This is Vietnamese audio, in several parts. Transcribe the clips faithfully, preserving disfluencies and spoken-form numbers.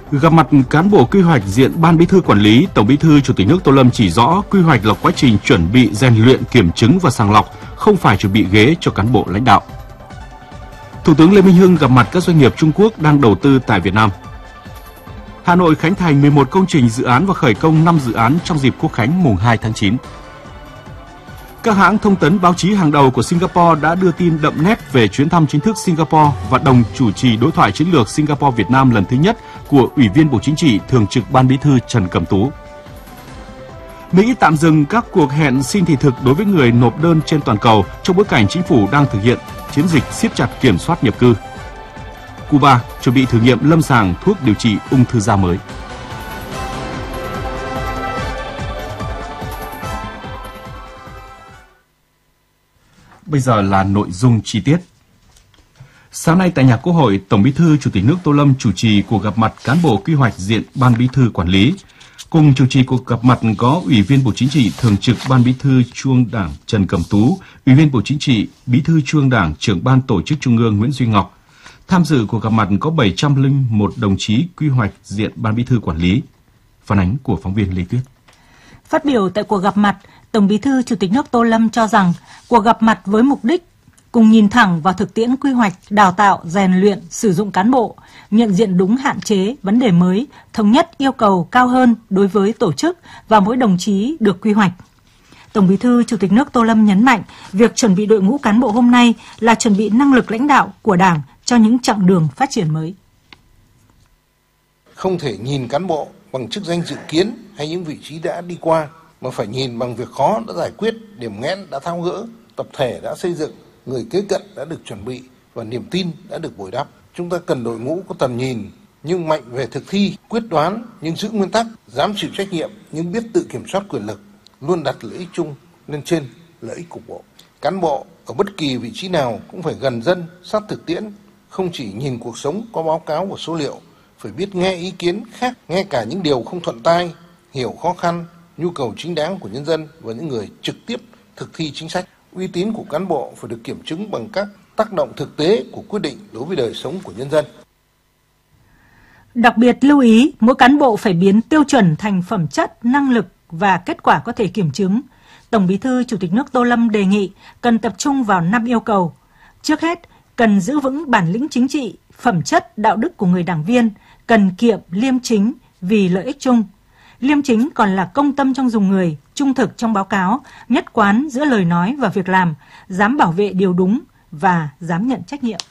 Gặp mặt cán bộ quy hoạch diện Ban Bí thư quản lý, Tổng Bí thư Chủ tịch nước Tô Lâm chỉ rõ quy hoạch là quá trình chuẩn bị, rèn luyện, kiểm chứng và sàng lọc, không phải chuẩn bị ghế cho cán bộ lãnh đạo. Thủ tướng Lê Minh Hưng gặp mặt các doanh nghiệp Trung Quốc đang đầu tư tại Việt Nam. Hà Nội khánh thành mười một công trình dự án và khởi công năm dự án trong dịp Quốc khánh mùng hai tháng chín. Các hãng thông tấn báo chí hàng đầu của Singapore đã đưa tin đậm nét về chuyến thăm chính thức Singapore và đồng chủ trì đối thoại chiến lược Singapore-Việt Nam lần thứ nhất của Ủy viên Bộ Chính trị, Thường trực Ban Bí thư Trần Cẩm Tú. Mỹ tạm dừng các cuộc hẹn xin thị thực đối với người nộp đơn trên toàn cầu trong bối cảnh chính phủ đang thực hiện chiến dịch siết chặt kiểm soát nhập cư. Cuba chuẩn bị thử nghiệm lâm sàng thuốc điều trị ung thư da mới. Bây giờ là nội dung chi tiết. Sáng nay tại nhà Quốc hội, Tổng Bí thư Chủ tịch nước Tô Lâm chủ trì cuộc gặp mặt cán bộ quy hoạch diện Ban Bí thư quản lý. Cùng chủ trì cuộc gặp mặt có Ủy viên Bộ Chính trị, Thường trực Ban Bí thư Trung ương Đảng Trần Cẩm Tú, Ủy viên Bộ Chính trị, Bí thư Trung ương Đảng, Trưởng Ban Tổ chức Trung ương Nguyễn Duy Ngọc. Tham dự cuộc gặp mặt có bảy trăm lẻ một đồng chí quy hoạch diện Ban Bí thư quản lý. Phản ánh của phóng viên Lê Tuyết. Phát biểu tại cuộc gặp mặt, Tổng Bí thư Chủ tịch nước Tô Lâm cho rằng cuộc gặp mặt với mục đích cùng nhìn thẳng vào thực tiễn quy hoạch, đào tạo, rèn luyện, sử dụng cán bộ, nhận diện đúng hạn chế, vấn đề mới, thống nhất yêu cầu cao hơn đối với tổ chức và mỗi đồng chí được quy hoạch. Tổng Bí thư Chủ tịch nước Tô Lâm nhấn mạnh, việc chuẩn bị đội ngũ cán bộ hôm nay là chuẩn bị năng lực lãnh đạo của Đảng cho những chặng đường phát triển mới. Không thể nhìn cán bộ bằng chức danh dự kiến hay những vị trí đã đi qua, mà phải nhìn bằng việc khó đã giải quyết, điểm nghẽn đã tháo gỡ, tập thể đã xây dựng, người kế cận đã được chuẩn bị và niềm tin đã được bồi đắp. Chúng ta cần đội ngũ có tầm nhìn nhưng mạnh về thực thi, quyết đoán nhưng giữ nguyên tắc, dám chịu trách nhiệm nhưng biết tự kiểm soát quyền lực, luôn đặt lợi ích chung lên trên lợi ích cục bộ. Cán bộ ở bất kỳ vị trí nào cũng phải gần dân, sát thực tiễn, không chỉ nhìn cuộc sống có báo cáo và số liệu, phải biết nghe ý kiến khác, nghe cả những điều không thuận tai, hiểu khó khăn, nhu cầu chính đáng của nhân dân và những người trực tiếp thực thi chính sách. Uy tín của cán bộ phải được kiểm chứng bằng các tác động thực tế của quyết định đối với đời sống của nhân dân. Đặc biệt lưu ý, mỗi cán bộ phải biến tiêu chuẩn thành phẩm chất, năng lực và kết quả có thể kiểm chứng. Tổng Bí thư Chủ tịch nước Tô Lâm đề nghị cần tập trung vào năm yêu cầu. Trước hết, cần giữ vững bản lĩnh chính trị, phẩm chất, đạo đức của người đảng viên, cần kiệm, liêm chính vì lợi ích chung. Liêm chính còn là công tâm trong dùng người, trung thực trong báo cáo, nhất quán giữa lời nói và việc làm, dám bảo vệ điều đúng và dám nhận trách nhiệm.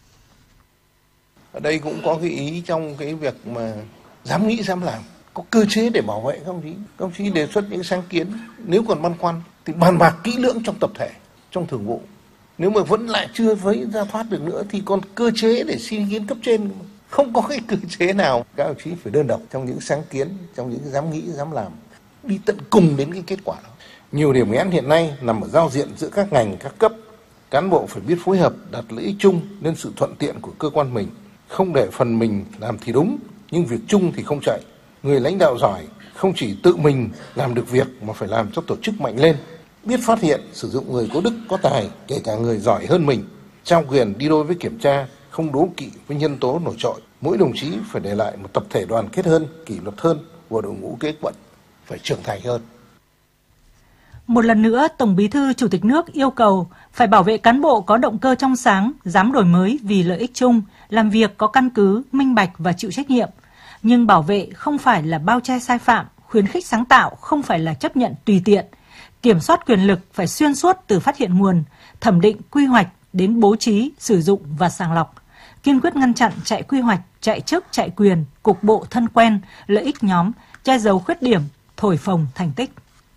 Ở đây cũng có cái ý trong cái việc mà dám nghĩ, dám làm. Có cơ chế để bảo vệ các ông chí. Các ông chí đề xuất những sáng kiến. Nếu còn băn khoăn thì bàn bạc kỹ lưỡng trong tập thể, trong thường vụ. Nếu mà vẫn lại chưa với ra thoát được nữa thì còn cơ chế để xin ý kiến cấp trên. Không có cái cơ chế nào. Các ông chí phải đơn độc trong những sáng kiến, trong những dám nghĩ, dám làm. Đi tận cùng đến cái kết quả đó. Nhiều điểm nghẽn hiện nay nằm ở giao diện giữa các ngành, các cấp. Cán bộ phải biết phối hợp, đặt lợi ích chung lên sự thuận tiện của cơ quan mình. Không để phần mình làm thì đúng, nhưng việc chung thì không chạy. Người lãnh đạo giỏi không chỉ tự mình làm được việc mà phải làm cho tổ chức mạnh lên. Biết phát hiện, sử dụng người có đức, có tài, kể cả người giỏi hơn mình. Trao quyền đi đôi với kiểm tra, không đố kỵ với nhân tố nổi trội. Mỗi đồng chí phải để lại một tập thể đoàn kết hơn, kỷ luật hơn và đội ngũ kế cận phải trưởng thành hơn. Một lần nữa, Tổng Bí thư Chủ tịch nước yêu cầu phải bảo vệ cán bộ có động cơ trong sáng, dám đổi mới vì lợi ích chung, làm việc có căn cứ, minh bạch và chịu trách nhiệm. Nhưng bảo vệ không phải là bao che sai phạm, khuyến khích sáng tạo không phải là chấp nhận tùy tiện. Kiểm soát quyền lực phải xuyên suốt từ phát hiện nguồn, thẩm định quy hoạch đến bố trí, sử dụng và sàng lọc. Kiên quyết ngăn chặn chạy quy hoạch, chạy chức, chạy quyền, cục bộ thân quen, lợi ích nhóm, che giấu khuyết điểm, thổi phồng thành tích.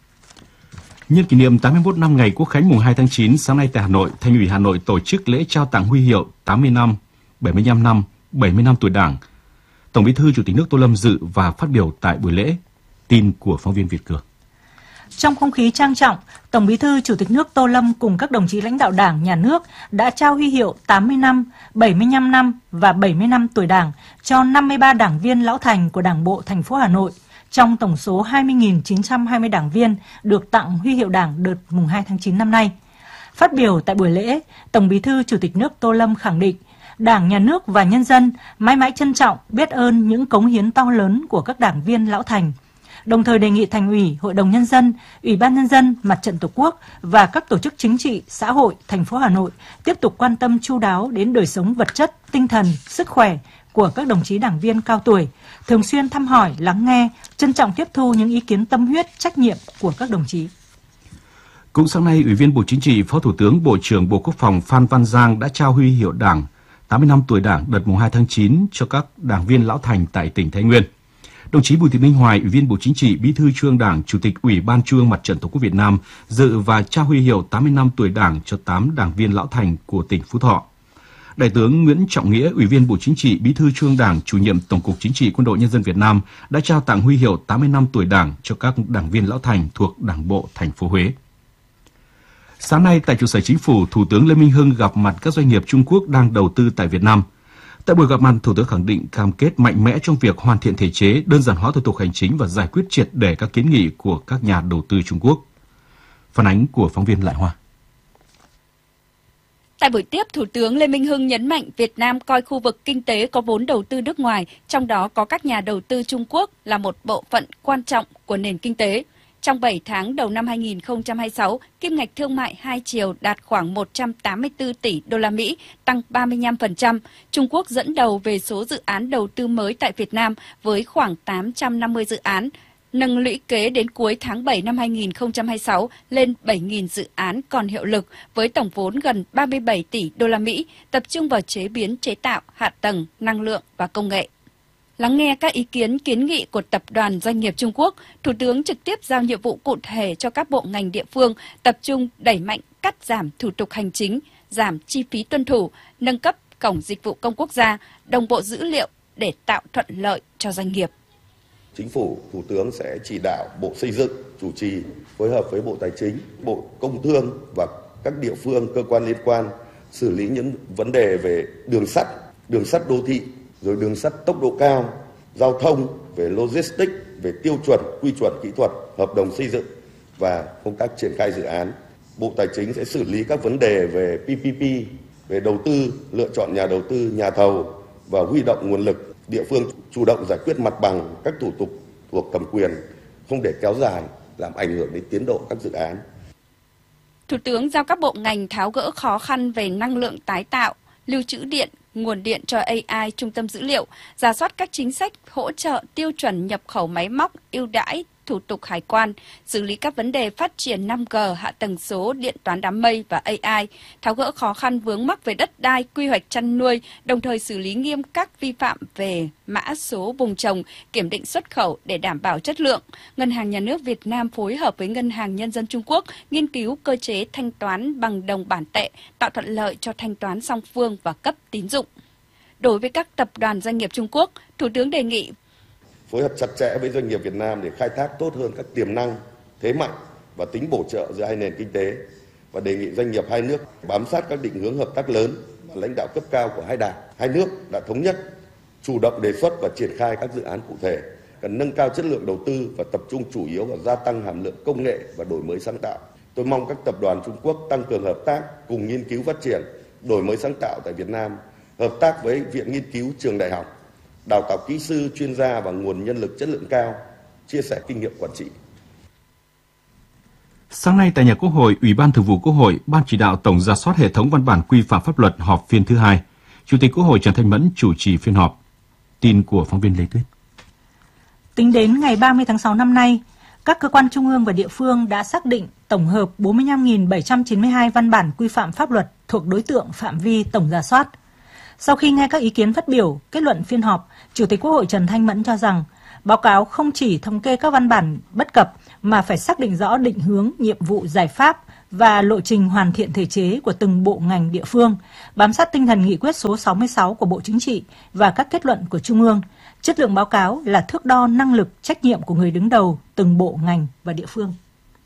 Nhân kỷ niệm tám mươi mốt năm ngày Quốc khánh mùng hai tháng chín, sáng nay tại Hà Nội, Thành ủy Hà Nội tổ chức lễ trao tặng huy hiệu tám mươi năm, bảy mươi lăm năm, bảy mươi năm tuổi Đảng. Tổng Bí thư Chủ tịch nước Tô Lâm dự và phát biểu tại buổi lễ. Tin của phóng viên Việt Cường. Trong không khí trang trọng, Tổng Bí thư Chủ tịch nước Tô Lâm cùng các đồng chí lãnh đạo Đảng, Nhà nước đã trao huy hiệu tám mươi năm, bảy mươi lăm năm và bảy mươi năm tuổi Đảng cho năm mươi ba đảng viên lão thành của Đảng bộ thành phố Hà Nội. Trong tổng số hai mươi nghìn chín trăm hai mươi đảng viên được tặng huy hiệu Đảng đợt mùng hai tháng chín năm nay. Phát biểu tại buổi lễ, Tổng Bí thư Chủ tịch nước Tô Lâm khẳng định, Đảng, Nhà nước và nhân dân mãi mãi trân trọng, biết ơn những cống hiến to lớn của các đảng viên lão thành. Đồng thời đề nghị Thành ủy, Hội đồng Nhân dân, Ủy ban Nhân dân, Mặt trận Tổ quốc và các tổ chức chính trị, xã hội, thành phố Hà Nội tiếp tục quan tâm chu đáo đến đời sống vật chất, tinh thần, sức khỏe của các đồng chí đảng viên cao tuổi, thường xuyên thăm hỏi, lắng nghe, trân trọng tiếp thu những ý kiến tâm huyết, trách nhiệm của các đồng chí. Cũng sáng nay, Ủy viên Bộ Chính trị, Phó Thủ tướng, Bộ trưởng Bộ Quốc phòng Phan Văn Giang đã trao huy hiệu Đảng tám mươi năm tuổi Đảng đợt mùng hai tháng chín cho các đảng viên lão thành tại tỉnh Thái Nguyên. Đồng chí Bùi Thị Minh Hoài, Ủy viên Bộ Chính trị, Bí thư Trung ương Đảng, Chủ tịch Ủy ban Trung ương Mặt trận Tổ quốc Việt Nam dự và trao huy hiệu tám mươi năm tuổi Đảng cho tám đảng viên lão thành của tỉnh Phú Thọ. Đại tướng Nguyễn Trọng Nghĩa, Ủy viên Bộ Chính trị, Bí thư Trung ương Đảng, Chủ nhiệm Tổng cục Chính trị Quân đội Nhân dân Việt Nam đã trao tặng huy hiệu tám mươi năm tuổi Đảng cho các đảng viên lão thành thuộc Đảng bộ thành phố Huế. Sáng nay tại trụ sở Chính phủ, Thủ tướng Lê Minh Hưng gặp mặt các doanh nghiệp Trung Quốc đang đầu tư tại Việt Nam. Tại buổi gặp mặt, Thủ tướng khẳng định cam kết mạnh mẽ trong việc hoàn thiện thể chế, đơn giản hóa thủ tục hành chính và giải quyết triệt để các kiến nghị của các nhà đầu tư Trung Quốc. Phản ánh của phóng viên Lại Hoa. Tại buổi tiếp, Thủ tướng Lê Minh Hưng nhấn mạnh Việt Nam coi khu vực kinh tế có vốn đầu tư nước ngoài, trong đó có các nhà đầu tư Trung Quốc là một bộ phận quan trọng của nền kinh tế. Trong bảy tháng đầu năm hai nghìn không trăm hai mươi sáu, kim ngạch thương mại hai chiều đạt khoảng một trăm tám mươi tư tỷ đô la Mỹ, tăng ba mươi lăm phần trăm. Trung Quốc dẫn đầu về số dự án đầu tư mới tại Việt Nam với khoảng tám trăm năm mươi dự án, nâng lũy kế đến cuối tháng bảy năm hai nghìn không trăm hai mươi sáu lên bảy nghìn dự án còn hiệu lực với tổng vốn gần ba mươi bảy tỷ đô la Mỹ, tập trung vào chế biến, chế tạo, hạ tầng, năng lượng và công nghệ. Lắng nghe các ý kiến kiến nghị của Tập đoàn Doanh nghiệp Trung Quốc, Thủ tướng trực tiếp giao nhiệm vụ cụ thể cho các bộ ngành địa phương tập trung đẩy mạnh cắt giảm thủ tục hành chính, giảm chi phí tuân thủ, nâng cấp cổng dịch vụ công quốc gia, đồng bộ dữ liệu để tạo thuận lợi cho doanh nghiệp. Chính phủ, Thủ tướng sẽ chỉ đạo Bộ Xây dựng chủ trì phối hợp với Bộ Tài chính, Bộ Công Thương và các địa phương cơ quan liên quan xử lý những vấn đề về đường sắt, đường sắt đô thị, rồi đường sắt tốc độ cao, giao thông, về logistics, về tiêu chuẩn, quy chuẩn kỹ thuật, hợp đồng xây dựng và công tác triển khai dự án. Bộ Tài chính sẽ xử lý các vấn đề về pê pê pê, về đầu tư, lựa chọn nhà đầu tư, nhà thầu và huy động nguồn lực. Địa phương chủ động giải quyết mặt bằng các thủ tục thuộc thẩm quyền, không để kéo dài, làm ảnh hưởng đến tiến độ các dự án. Thủ tướng giao các bộ ngành tháo gỡ khó khăn về năng lượng tái tạo, lưu trữ điện, nguồn điện cho a i, trung tâm dữ liệu, rà soát các chính sách hỗ trợ tiêu chuẩn nhập khẩu máy móc, ưu đãi, thủ tục hải quan, xử lý các vấn đề phát triển năm G, hạ tầng số, điện toán đám mây và a i, tháo gỡ khó khăn vướng mắc về đất đai, quy hoạch chăn nuôi, đồng thời xử lý nghiêm các vi phạm về mã số vùng trồng, kiểm định xuất khẩu để đảm bảo chất lượng. Ngân hàng Nhà nước Việt Nam phối hợp với Ngân hàng Nhân dân Trung Quốc nghiên cứu cơ chế thanh toán bằng đồng bản tệ, tạo thuận lợi cho thanh toán song phương và cấp tín dụng. Đối với các tập đoàn doanh nghiệp Trung Quốc, Thủ tướng đề nghị phối hợp chặt chẽ với doanh nghiệp Việt Nam để khai thác tốt hơn các tiềm năng, thế mạnh và tính bổ trợ giữa hai nền kinh tế, và đề nghị doanh nghiệp hai nước bám sát các định hướng hợp tác lớn mà lãnh đạo cấp cao của hai đảng, hai nước đã thống nhất, chủ động đề xuất và triển khai các dự án cụ thể, cần nâng cao chất lượng đầu tư và tập trung chủ yếu vào gia tăng hàm lượng công nghệ và đổi mới sáng tạo. Tôi mong các tập đoàn Trung Quốc tăng cường hợp tác cùng nghiên cứu phát triển, đổi mới sáng tạo tại Việt Nam, hợp tác với viện nghiên cứu, trường đại học, đào tạo kỹ sư, chuyên gia và nguồn nhân lực chất lượng cao, chia sẻ kinh nghiệm quản trị. Sáng nay tại nhà Quốc hội, Ủy ban Thường vụ Quốc hội, Ban chỉ đạo tổng rà soát hệ thống văn bản quy phạm pháp luật họp phiên thứ hai. Chủ tịch Quốc hội Trần Thanh Mẫn chủ trì phiên họp. Tin của phóng viên Lê Tuyết. Tính đến ngày ba mươi tháng sáu năm nay, các cơ quan trung ương và địa phương đã xác định tổng hợp bốn mươi lăm nghìn bảy trăm chín mươi hai văn bản quy phạm pháp luật thuộc đối tượng phạm vi tổng rà soát. Sau khi nghe các ý kiến phát biểu, kết luận phiên họp, Chủ tịch Quốc hội Trần Thanh Mẫn cho rằng báo cáo không chỉ thống kê các văn bản bất cập mà phải xác định rõ định hướng, nhiệm vụ, giải pháp và lộ trình hoàn thiện thể chế của từng bộ ngành địa phương, bám sát tinh thần nghị quyết số sáu mươi sáu của Bộ Chính trị và các kết luận của Trung ương. Chất lượng báo cáo là thước đo năng lực, trách nhiệm của người đứng đầu từng bộ ngành và địa phương.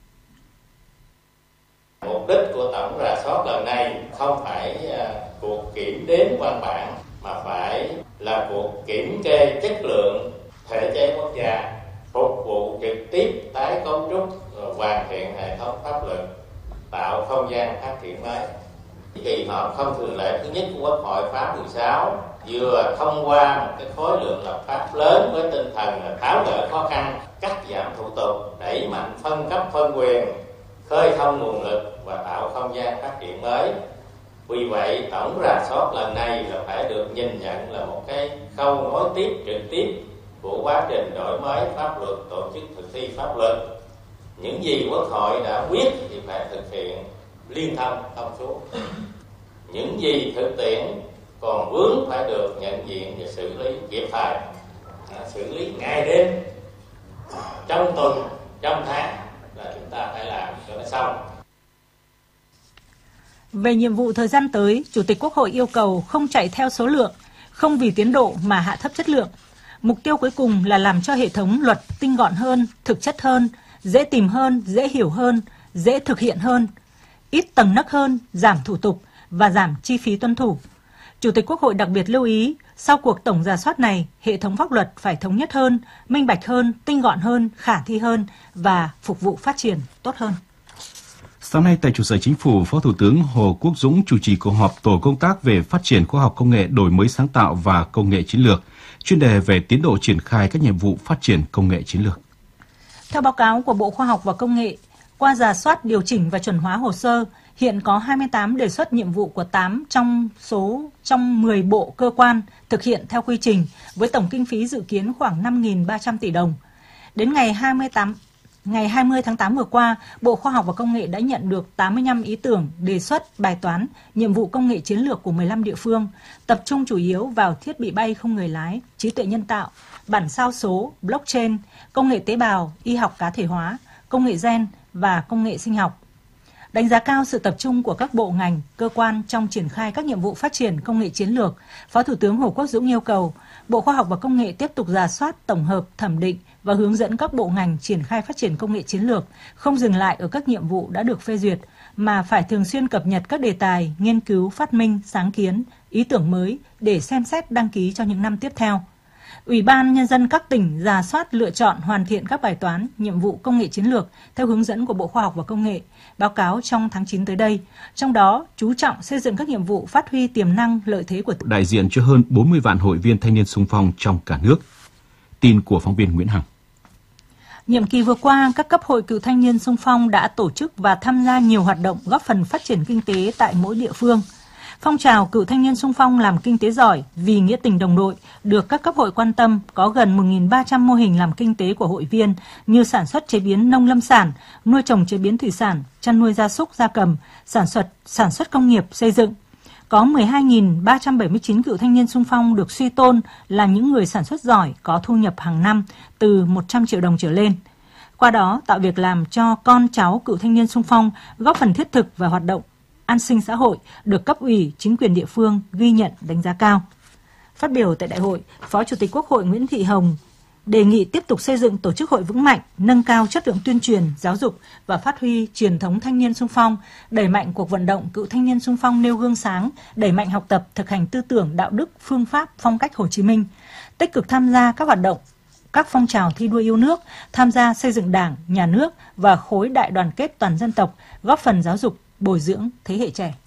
Mục đích của tổng rà soát lần này không phải cuộc kiểm đếm văn bản mà phải là cuộc kiểm kê chất lượng thể chế quốc gia, phục vụ trực tiếp tái cấu trúc, hoàn thiện hệ thống pháp luật, tạo không gian phát triển mới. Kỳ họp không thường lệ thứ nhất của Quốc hội khóa mười sáu vừa thông qua một cái khối lượng lập pháp lớn với tinh thần là tháo gỡ khó khăn, cắt giảm thủ tục, đẩy mạnh phân cấp phân quyền, khơi thông nguồn lực và tạo không gian phát triển mới. Vì vậy, tổng rà soát lần này là phải được nhìn nhận là một cái khâu nối tiếp trực tiếp của quá trình đổi mới pháp luật, tổ chức thực thi pháp luật. Những gì Quốc hội đã quyết thì phải thực hiện liên thông, thông suốt. Những gì thực tiễn còn vướng phải được nhận diện và xử lý kịp thời, à, xử lý ngày đêm, trong tuần, trong tháng là chúng ta phải làm cho nó xong. Về nhiệm vụ thời gian tới, Chủ tịch Quốc hội yêu cầu không chạy theo số lượng, không vì tiến độ mà hạ thấp chất lượng. Mục tiêu cuối cùng là làm cho hệ thống luật tinh gọn hơn, thực chất hơn, dễ tìm hơn, dễ hiểu hơn, dễ thực hiện hơn, ít tầng nấc hơn, giảm thủ tục và giảm chi phí tuân thủ. Chủ tịch Quốc hội đặc biệt lưu ý, sau cuộc tổng rà soát này, hệ thống pháp luật phải thống nhất hơn, minh bạch hơn, tinh gọn hơn, khả thi hơn và phục vụ phát triển tốt hơn. Sáng nay tại trụ sở Chính phủ, Phó Thủ tướng Hồ Quốc Dũng chủ trì cuộc họp tổ công tác về phát triển khoa học công nghệ, đổi mới sáng tạo và công nghệ chiến lược, chuyên đề về tiến độ triển khai các nhiệm vụ phát triển công nghệ chiến lược. Theo báo cáo của Bộ Khoa học và Công nghệ, qua rà soát, điều chỉnh và chuẩn hóa hồ sơ, hiện có hai mươi tám đề xuất nhiệm vụ của tám trong số trong mười bộ cơ quan thực hiện theo quy trình với tổng kinh phí dự kiến khoảng năm nghìn ba trăm tỷ đồng. Đến ngày hai mươi tám Ngày hai mươi tháng tám vừa qua, Bộ Khoa học và Công nghệ đã nhận được tám mươi lăm ý tưởng, đề xuất, bài toán, nhiệm vụ công nghệ chiến lược của mười lăm địa phương, tập trung chủ yếu vào thiết bị bay không người lái, trí tuệ nhân tạo, bản sao số, blockchain, công nghệ tế bào, y học cá thể hóa, công nghệ gen và công nghệ sinh học. Đánh giá cao sự tập trung của các bộ ngành, cơ quan trong triển khai các nhiệm vụ phát triển công nghệ chiến lược, Phó Thủ tướng Hồ Quốc Dũng yêu cầu Bộ Khoa học và Công nghệ tiếp tục rà soát, tổng hợp, thẩm định và hướng dẫn các bộ ngành triển khai phát triển công nghệ chiến lược, không dừng lại ở các nhiệm vụ đã được phê duyệt, mà phải thường xuyên cập nhật các đề tài, nghiên cứu, phát minh, sáng kiến, ý tưởng mới để xem xét đăng ký cho những năm tiếp theo. Ủy ban Nhân dân các tỉnh rà soát, lựa chọn, hoàn thiện các bài toán, nhiệm vụ công nghệ chiến lược theo hướng dẫn của Bộ Khoa học và Công nghệ, báo cáo trong tháng chín tới đây. Trong đó, chú trọng xây dựng các nhiệm vụ phát huy tiềm năng, lợi thế của đại diện cho hơn bốn mươi vạn hội viên thanh niên xung phong trong cả nước. Tin của phóng viên Nguyễn Hằng. Nhiệm kỳ vừa qua, các cấp hội cựu thanh niên xung phong đã tổ chức và tham gia nhiều hoạt động góp phần phát triển kinh tế tại mỗi địa phương. Phong trào cựu thanh niên xung phong làm kinh tế giỏi vì nghĩa tình đồng đội được các cấp hội quan tâm, có gần một nghìn ba trăm mô hình làm kinh tế của hội viên như sản xuất chế biến nông lâm sản, nuôi trồng chế biến thủy sản, chăn nuôi gia súc gia cầm, sản xuất sản xuất công nghiệp, xây dựng. Có mười hai nghìn ba trăm bảy mươi chín cựu thanh niên xung phong được suy tôn là những người sản xuất giỏi có thu nhập hàng năm từ một trăm triệu đồng trở lên. Qua đó tạo việc làm cho con cháu cựu thanh niên xung phong, góp phần thiết thực và hoạt động an sinh xã hội được cấp ủy, chính quyền địa phương ghi nhận, đánh giá cao. Phát biểu tại đại hội, Phó Chủ tịch Quốc hội Nguyễn Thị Hồng đề nghị tiếp tục xây dựng tổ chức hội vững mạnh, nâng cao chất lượng tuyên truyền, giáo dục và phát huy truyền thống thanh niên xung phong, đẩy mạnh cuộc vận động cựu thanh niên xung phong nêu gương sáng, đẩy mạnh học tập, thực hành tư tưởng, đạo đức, phương pháp, phong cách Hồ Chí Minh, tích cực tham gia các hoạt động, các phong trào thi đua yêu nước, tham gia xây dựng Đảng, Nhà nước và khối đại đoàn kết toàn dân tộc, góp phần giáo dục, bồi dưỡng thế hệ trẻ.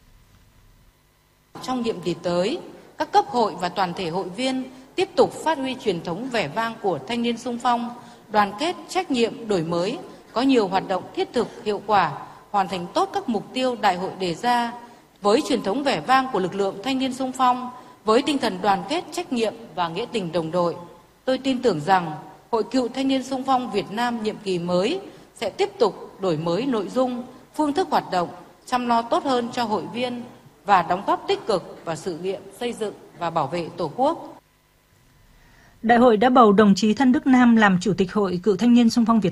Trong nhiệm kỳ tới, các cấp hội và toàn thể hội viên tiếp tục phát huy truyền thống vẻ vang của thanh niên xung phong, đoàn kết, trách nhiệm, đổi mới, có nhiều hoạt động thiết thực, hiệu quả, hoàn thành tốt các mục tiêu đại hội đề ra. Với truyền thống vẻ vang của lực lượng thanh niên xung phong, với tinh thần đoàn kết, trách nhiệm và nghĩa tình đồng đội, tôi tin tưởng rằng Hội Cựu Thanh niên xung phong Việt Nam nhiệm kỳ mới sẽ tiếp tục đổi mới nội dung, phương thức hoạt động, chăm lo tốt hơn cho hội viên và đóng góp tích cực vào sự nghiệp xây dựng và bảo vệ Tổ quốc. Đại hội đã bầu đồng chí Thân Đức Nam làm Chủ tịch Hội Cựu Thanh niên xung phong Việt